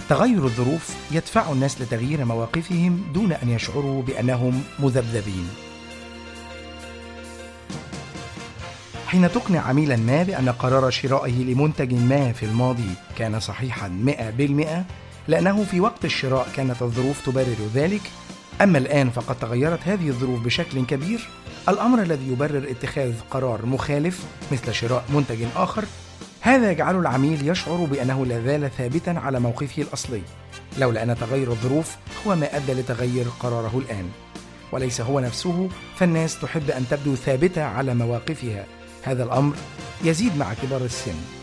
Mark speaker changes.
Speaker 1: تغير الظروف يدفع الناس لتغيير مواقفهم دون أن يشعروا بأنهم مذبذبين. حين تقنع عميلا ما بأن قرار شرائه لمنتج ما في الماضي كان صحيحا 100%، لأنه في وقت الشراء كانت الظروف تبرر ذلك، أما الآن فقد تغيرت هذه الظروف بشكل كبير، الأمر الذي يبرر اتخاذ قرار مخالف مثل شراء منتج آخر، هذا يجعل العميل يشعر بأنه لا زال ثابتا على موقفه الأصلي، لولا أن تغير الظروف هو ما أدى لتغير قراره الآن، وليس هو نفسه. فالناس تحب أن تبدو ثابتة على مواقفها، هذا الأمر يزيد مع كبار السن.